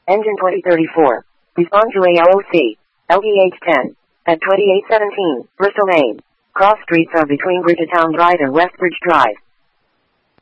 Engine 2034. Respond to ALOC. LDH-10. At 2817, Bristol Lane. Cross streets are between Bridgetown Drive and Westbridge Drive.